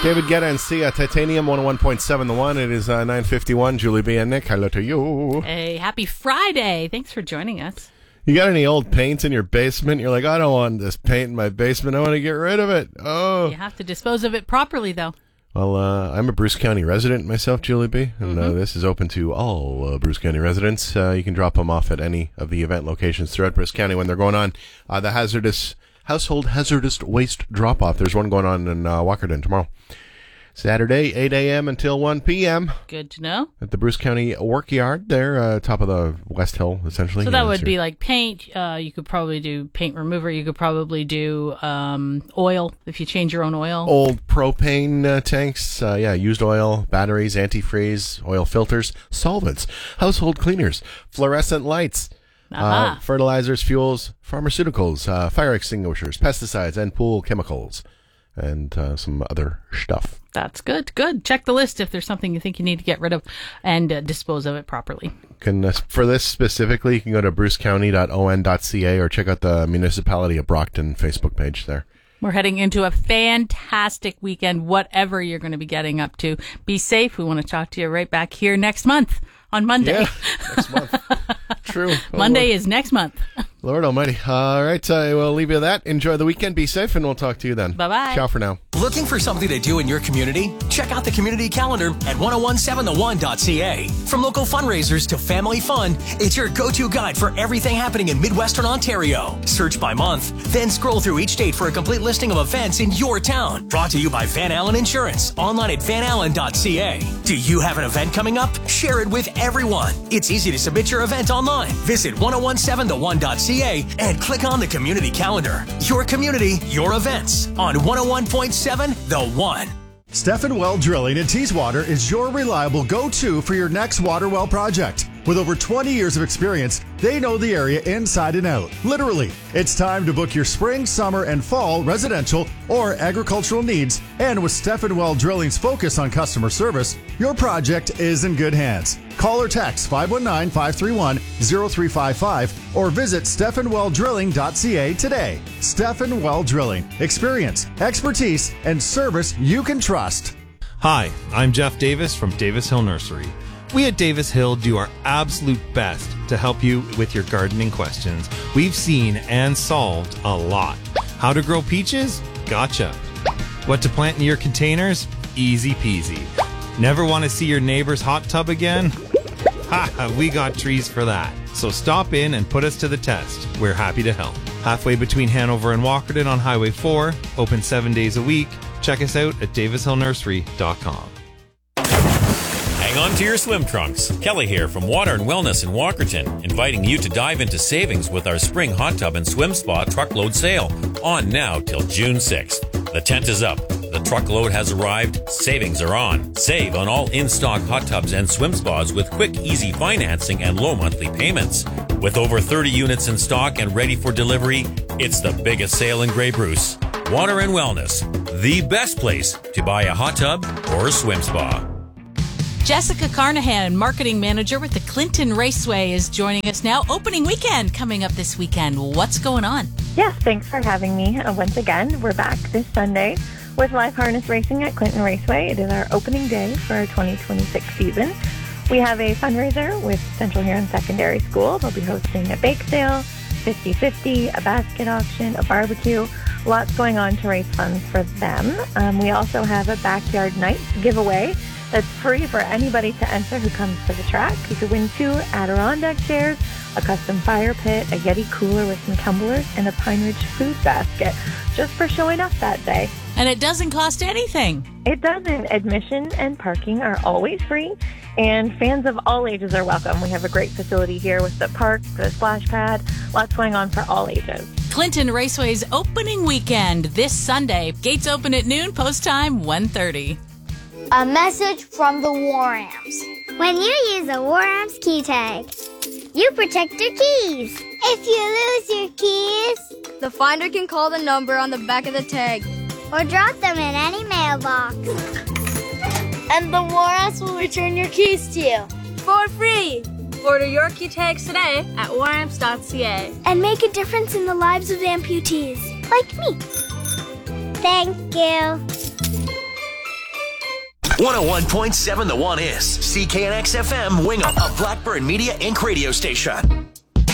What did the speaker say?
David Guetta and Sia, Titanium 101.7 The One. It is 9:51. Julie B. and Nick, hello to you. Hey, happy Friday. Thanks for joining us. You got any old paints in your basement? You're like, I don't want this paint in my basement. I want to get rid of it. Oh. You have to dispose of it properly, though. Well, I'm a Bruce County resident myself, Julie B., and this is open to all Bruce County residents. You can drop them off at any of the event locations throughout Bruce County when they're going on. The household hazardous waste drop-off. There's one going on in Walkerton tomorrow. Saturday, 8 a.m. until 1 p.m. Good to know. At the Bruce County Workyard there, top of the West Hill, essentially. So that would be like paint. You could probably do paint remover. You could probably do oil if you change your own oil. Old propane tanks. Used oil, batteries, antifreeze, oil filters, solvents, household cleaners, fluorescent lights, fertilizers, fuels, pharmaceuticals, fire extinguishers, pesticides, and pool chemicals, and some other stuff. That's good. Good. Check the list if there's something you think you need to get rid of and dispose of it properly. For this specifically, you can go to brucecounty.on.ca or check out the Municipality of Brockton Facebook page there. We're heading into a fantastic weekend, whatever you're going to be getting up to. Be safe. We want to talk to you right back here next month on Monday. Yeah, next month. True. Monday is next month. Lord almighty. All right, I will leave you with that. Enjoy the weekend. Be safe, and we'll talk to you then. Bye-bye. Ciao for now. Looking for something to do in your community? Check out the community calendar at 1017theone.ca. From local fundraisers to family fun, it's your go-to guide for everything happening in Midwestern Ontario. Search by month, then scroll through each date for a complete listing of events in your town. Brought to you by Van Allen Insurance, online at vanallen.ca. Do you have an event coming up? Share it with everyone. It's easy to submit your event online. Visit 1017theone.ca and click on the community calendar. Your community, your events on 101.7 The One. Stephen Well Drilling in Teeswater is your reliable go-to for your next water well project. With over 20 years of experience, they know the area inside and out. Literally, it's time to book your spring, summer, and fall residential or agricultural needs. And with Stephen Well Drilling's focus on customer service, your project is in good hands. Call or text 519-531-0355 or visit stephenwelldrilling.ca today. Stephen Well Drilling. Experience, expertise, and service you can trust. Hi, I'm Jeff Davis from Davis Hill Nursery. We at Davis Hill do our absolute best to help you with your gardening questions. We've seen and solved a lot. How to grow peaches? Gotcha. What to plant in your containers? Easy peasy. Never want to see your neighbor's hot tub again? Ha, we got trees for that. So stop in and put us to the test. We're happy to help. Halfway between Hanover and Walkerton on Highway 4, open 7 days a week. Check us out at davishillnursery.com. Hang on to your swim trunks. Kelly here from Water and Wellness in Walkerton, inviting you to dive into savings with our spring hot tub and swim spa truckload sale, on now till June 6th. The tent is up. The truckload has arrived. Savings are on. Save on all in-stock hot tubs and swim spas with quick, easy financing and low monthly payments. With over 30 units in stock and ready for delivery, it's the biggest sale in Grey Bruce. Water and Wellness, the best place to buy a hot tub or a swim spa. Jessica Carnahan, marketing manager with the Clinton Raceway, is joining us now. Opening weekend coming up this weekend. What's going on? Yes, thanks for having me once again. We're back this Sunday with live harness racing at Clinton Raceway. It is our opening day for our 2026 season. We have a fundraiser with Central Huron Secondary School. They'll be hosting a bake sale, 50-50, a basket auction, a barbecue. Lots going on to raise funds for them. We also have a backyard night giveaway that's free for anybody to enter who comes to the track. You could win 2 Adirondack chairs, a custom fire pit, a Yeti cooler with some tumblers, and a Pine Ridge food basket, just for showing up that day. And it doesn't cost anything. It doesn't. Admission and parking are always free, and fans of all ages are welcome. We have a great facility here with the park, the splash pad, lots going on for all ages. Clinton Raceway's opening weekend this Sunday. Gates open at noon, post time 1:30. A message from the War Amps. When you use a War Amps key tag, you protect your keys. If you lose your keys, the finder can call the number on the back of the tag or drop them in any mailbox. And the War Amps will return your keys to you for free. Order your key tags today at waramps.ca and make a difference in the lives of amputees like me. Thank you. 101.7 The One is CKNX FM Wingham, a Blackbird Media Inc. radio station.